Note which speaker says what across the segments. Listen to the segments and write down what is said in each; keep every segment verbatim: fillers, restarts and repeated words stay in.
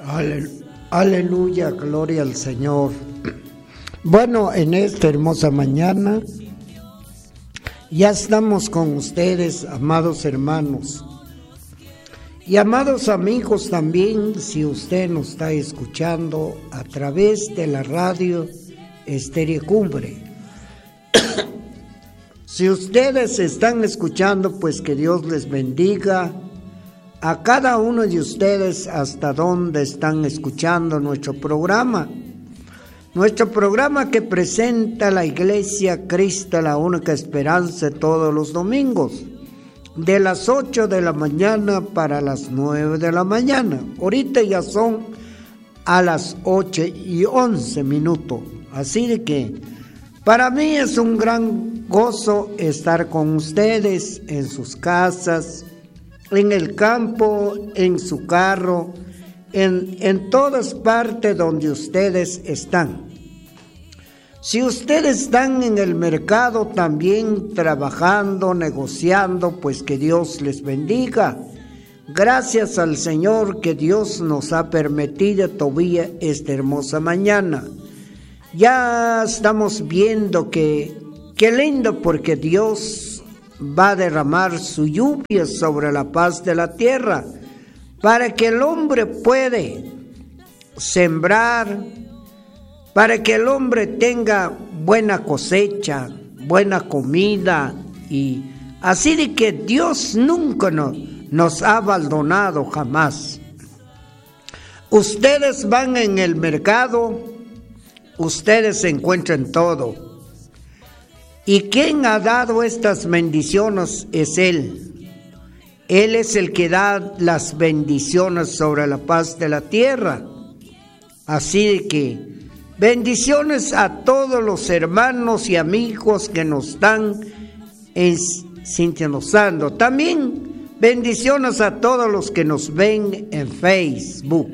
Speaker 1: Ale- Aleluya, gloria al Señor. Bueno, en esta hermosa mañana ya estamos con ustedes, amados hermanos y amados amigos también. Si usted nos está escuchando a través de la radio Estéreo Cumbre, si ustedes están escuchando, pues que Dios les bendiga a cada uno de ustedes hasta donde están escuchando nuestro programa. Nuestro programa que presenta la Iglesia Cristo, la única esperanza, todos los domingos, de las ocho de la mañana para las nueve de la mañana. Ahorita ya son a las ocho y once minutos. Así de que para mí es un gran gozo estar con ustedes en sus casas, en el campo, en su carro, en, en todas partes donde ustedes están. Si ustedes están en el mercado también trabajando, negociando, pues que Dios les bendiga. Gracias al Señor que Dios nos ha permitido todavía esta hermosa mañana. Ya estamos viendo que, qué lindo, porque Dios va a derramar su lluvia sobre la paz de la tierra para que el hombre puede sembrar, para que el hombre tenga buena cosecha, buena comida, y así de que Dios nunca nos, nos ha abandonado jamás. Ustedes van en el mercado, ustedes encuentran todo. ¿Y quién ha dado estas bendiciones? Es Él. Él es el que da las bendiciones sobre la paz de la tierra. Así que bendiciones a todos los hermanos y amigos que nos están sintonizando. También bendiciones a todos los que nos ven en Facebook.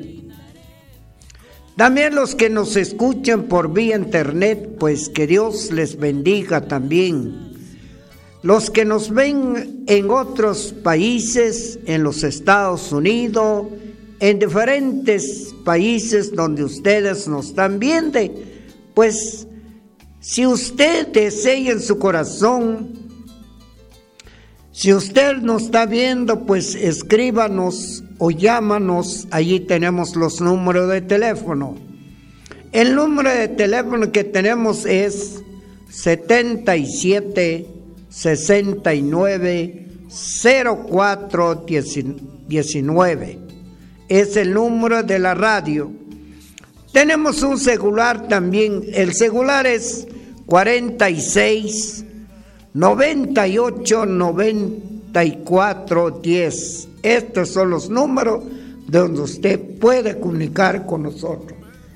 Speaker 1: También los que nos escuchan por vía internet, pues que Dios les bendiga también. Los que nos ven en otros países, en los Estados Unidos, en diferentes países donde ustedes nos están viendo, pues si usted desea en su corazón, si usted nos está viendo, pues escríbanos o llámanos. Allí tenemos los números de teléfono. El número de teléfono que tenemos es setenta y siete, sesenta y nueve, cero cuatro diecinueve. Es el número de la radio. Tenemos un celular también. El celular es cuarenta y seis, noventa y ocho, noventa y cuatro, diez. Estos son los números donde usted puede comunicar con nosotros.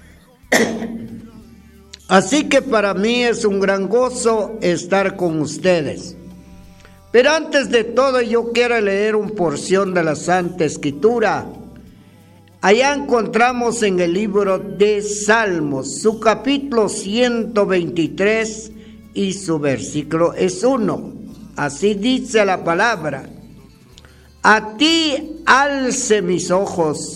Speaker 1: Así que para mí es un gran gozo estar con ustedes. Pero antes de todo yo quiero leer una porción de la Santa Escritura. Allá encontramos en el libro de Salmos, su capítulo ciento veintitrés y su versículo es uno. Así dice la palabra: a ti alce mis ojos,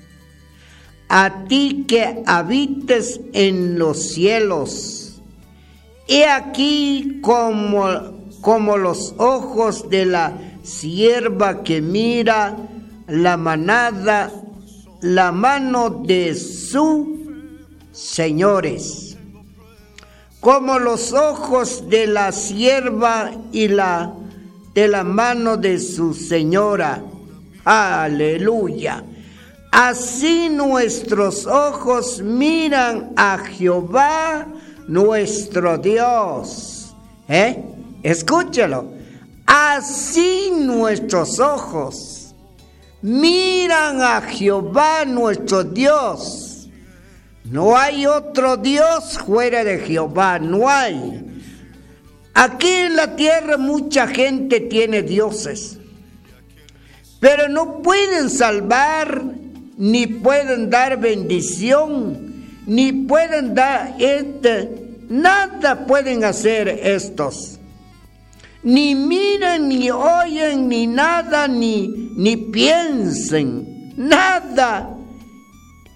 Speaker 1: a ti que habites en los cielos. He aquí como, como los ojos de la sierva que mira la manada, la mano de sus señores, como los ojos de la sierva y la de la mano de su señora. Aleluya. Así nuestros ojos miran a Jehová nuestro Dios. ¿Eh? Escúchalo. Así nuestros ojos miran a Jehová nuestro Dios. No hay otro Dios fuera de Jehová, no hay. Aquí en la tierra mucha gente tiene dioses, pero no pueden salvar, ni pueden dar bendición, ni pueden dar este, nada pueden hacer estos. Ni miran, ni oyen, ni nada, ni, ni piensen, nada.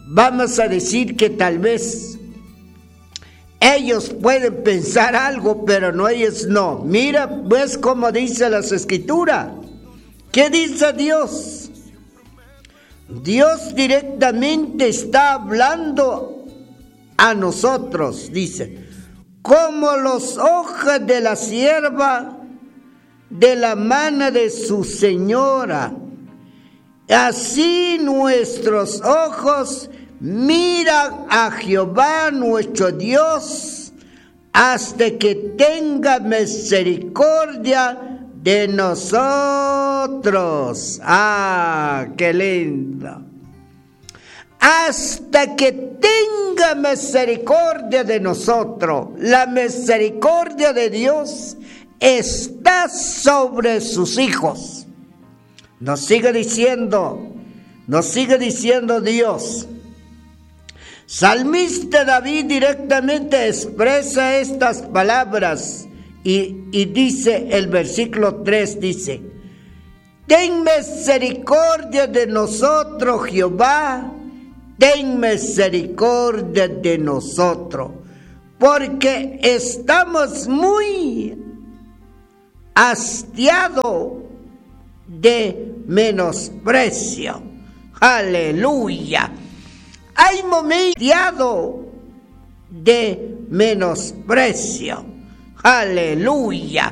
Speaker 1: vamos a decir que tal vez ellos pueden pensar algo, pero no, ellos no. Mira pues cómo dice las Escrituras. ¿Qué dice Dios? Dios directamente está hablando a nosotros, dice, como los ojos de la sierva de la mano de su señora, así nuestros ojos miran a Jehová nuestro Dios hasta que tenga misericordia de nosotros. Ah, qué lindo. Hasta que tenga misericordia de nosotros. La misericordia de Dios está sobre sus hijos. Nos sigue diciendo, nos sigue diciendo Dios. Salmista David directamente expresa estas palabras y, y dice el versículo tres, dice, ten misericordia de nosotros, Jehová, ten misericordia de nosotros, porque estamos muy hastiados de menosprecio. Aleluya. Hay momentos de menosprecio. Aleluya.